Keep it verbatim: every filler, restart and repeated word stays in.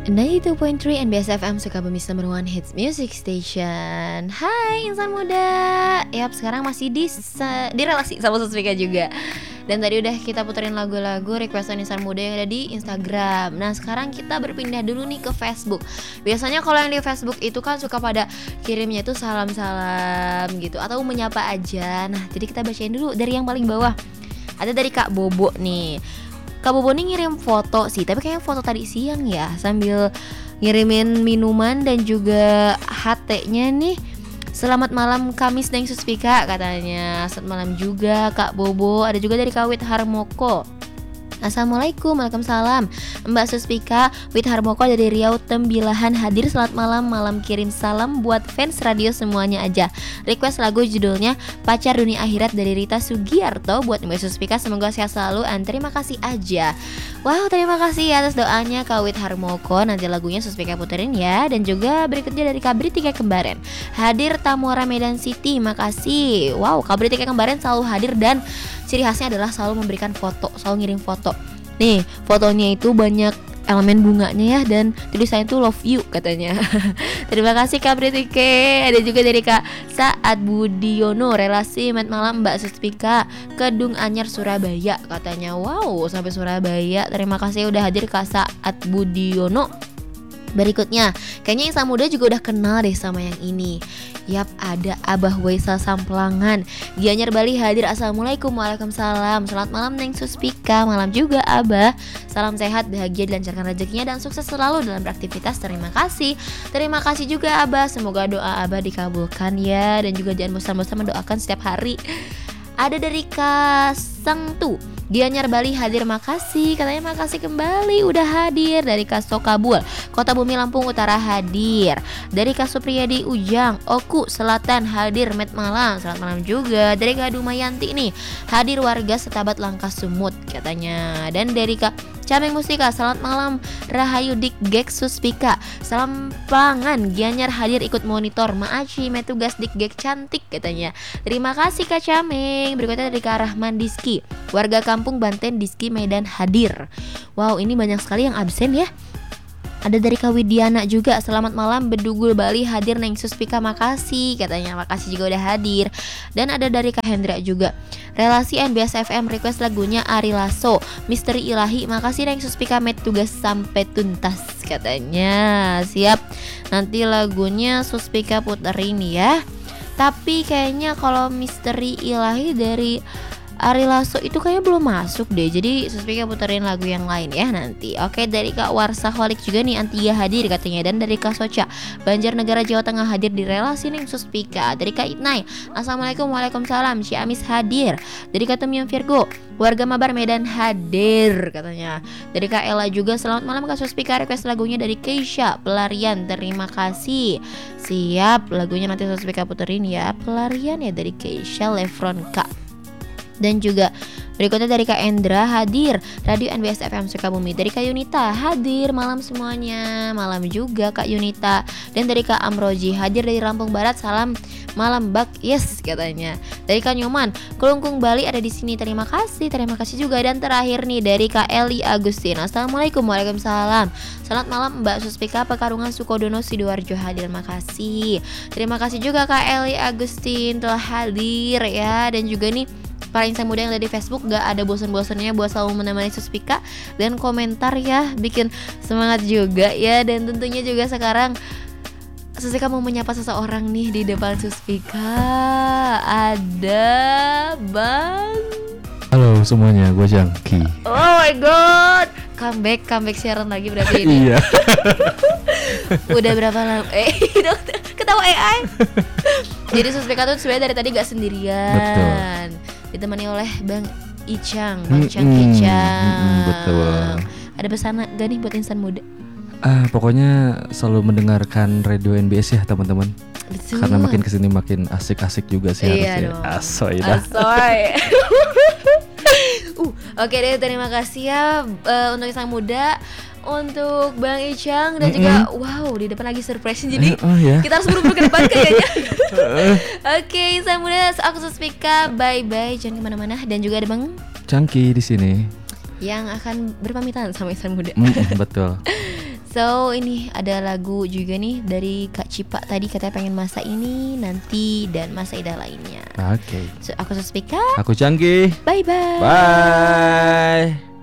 sembilan puluh dua titik tiga N B S F M Sukabumi number one hits music station. Hai insan muda. Yap, sekarang masih di di relasi sama Suspika juga. Dan tadi udah kita puterin lagu-lagu requestan insan muda yang ada di Instagram. Nah sekarang kita berpindah dulu nih ke Facebook. Biasanya kalau yang di Facebook itu kan suka pada kirimnya itu salam-salam gitu, atau menyapa aja. Nah jadi kita bacain dulu dari yang paling bawah. Ada dari Kak Bobo nih. Kak Bobo nih ngirim foto sih, tapi kayaknya foto tadi siang ya, sambil ngirimin minuman dan juga H T-nya nih. Selamat malam Kamis Neng Suspika katanya. Selamat malam juga Kak Bobo. Ada juga dari Kak Wit Harmoko. Assalamualaikum, waalaikumsalam Mbak Suspika, Wit Harmoko dari Riau Tembilahan hadir. Selamat malam, malam kirim salam buat fans radio semuanya aja. Request lagu judulnya Pacar Dunia Akhirat dari Rita Sugiarto buat Mbak Suspika, semoga sehat selalu dan terima kasih aja. Wow, terima kasih atas doanya Kak Wit Harmoko. Nanti lagunya Suspika puterin ya. Dan juga berikutnya dari Kabri Tiga Kembaran hadir Tamora Medan City, makasih. Wow, Kabri Tiga Kembaran selalu hadir dan ciri khasnya adalah selalu memberikan foto, selalu ngirim foto. Nih, fotonya itu banyak elemen bunganya ya, dan tulisannya itu love you katanya. Terima kasih Kak Britike. Ada juga dari Kak Saat Budiono, relasi mat malam Mbak Suspika, Kedung Anyar Surabaya katanya. Wow, sampai Surabaya. Terima kasih udah hadir Kak Saat Budiono. Berikutnya, kayaknya insan muda juga udah kenal deh sama yang ini. Yap, ada Abah Waisal Samplangan, Gianyar Bali hadir. Assalamualaikum, waalaikumsalam. Selamat malam Neng Suspika. Malam juga Abah. Salam sehat, bahagia, dilancarkan rezekinya dan sukses selalu dalam beraktivitas. Terima kasih. Terima kasih juga Abah. Semoga doa Abah dikabulkan ya. Dan juga jangan bosan-bosan mendoakan setiap hari. Ada dari Kasang tuh, Gianyar Bali hadir, makasih. Katanya makasih kembali udah hadir. Dari Kak Sokabul, Kota Bumi Lampung Utara hadir. Dari Kak Supriyadi Ujang, Oku Selatan hadir, Met Malang. Selamat malam juga. Dari Kak Dumayanti nih, hadir warga Setabat Langkah Sumut katanya. Dan dari Kak Cameng Mustika, selamat malam Rahayu Dik Gek Suspika. Salam pangan, Gianyar hadir ikut monitor. Maaci metugas Dik Gek cantik katanya. Terima kasih Kak Cameng. Berikutnya dari Kak Rahman Diski, warga Kampung Banten Diski Medan hadir. Wow, ini banyak sekali yang absen ya. Ada dari Kak Widiana juga, selamat malam Bedugul Bali hadir Neng Suspika, makasih katanya. Makasih juga udah hadir. Dan ada dari Kak Hendra juga, relasi N B S F M request lagunya Ari Lasso, Misteri Ilahi. Makasih Neng Suspika, met tugas sampai tuntas katanya. Siap, nanti lagunya Suspika puterin ya. Tapi kayaknya kalau Misteri Ilahi dari Ari Lasso itu kayaknya belum masuk deh. Jadi Suspika puterin lagu yang lain ya nanti. Oke, dari Kak Warsahwalik juga nih, Antia hadir katanya. Dan dari Kak Soca, Banjarnegara Jawa Tengah hadir di relasi nih Suspika. Dari Kak Itnai, Assalamualaikum, waalaikumsalam, Ciamis hadir. Dari Kak Temyam Virgo, warga Mabar Medan hadir katanya. Dari Kak Ella juga, selamat malam Kak Suspika, request lagunya dari Keisha, Pelarian. Terima kasih. Siap, lagunya nanti Suspika puterin ya. Pelarian ya dari Keisha Lefron Kak. Dan juga berikutnya dari Kak Endra hadir, Radio N B S F M Sukabumi. Dari Kak Yunita hadir, malam semuanya. Malam juga Kak Yunita. Dan dari Kak Amroji hadir dari Lampung Barat, salam malam Bak, yes katanya. Dari Kak Nyoman, Kelungkung Bali ada di sini. Terima kasih, terima kasih juga. Dan terakhir nih dari Kak Eli Agustin, Assalamualaikum, waalaikumsalam. Selamat malam Mbak Suspika, Pekarungan Sukodono Sidoarjo hadir, makasih. Terima kasih juga Kak Eli Agustin telah hadir ya. Dan juga nih para insan muda yang ada di Facebook, gak ada bosan-bosannya buat selalu menemani Suspika dan komentar ya, bikin semangat juga ya. Dan tentunya juga sekarang Suspika mau menyapa seseorang nih di depan Suspika. Ada Bang. Halo semuanya, gue Jangki. Oh my god, comeback, comeback siaran lagi berarti ini. Iya. Udah berapa lama? Eh, ketawa A I. Jadi Suspika tuh sebenarnya dari tadi gak sendirian. Betul. Ditemani oleh Bang Icang, Bang Icang Icang. Mm-mm, betul. Ada pesan gak nih buat insan muda? Ah, pokoknya selalu mendengarkan Radio N B S ya teman-teman. Betul. Karena makin kesini makin asik-asik juga sih iya harusnya. Dong. Asoy dah. Asoy. uh, Oke deh, terima kasih ya uh, untuk insan muda, untuk Bang Icang dan mm-hmm. juga wow di depan lagi surprise jadi uh, oh, yeah. kita harus buru-buru ke depan kayaknya. Oke, okay, insan muda, aku Suspika, bye bye, jangan kemana-mana. Dan juga ada Bang Cangki di sini yang akan berpamitan sama insan muda. Mm, betul. So ini ada lagu juga nih dari Kak Cipa tadi, katanya pengen masa ini, nanti, dan masa indah lainnya. Oke. So aku Suspika. Aku Canggih. Bye bye. Bye.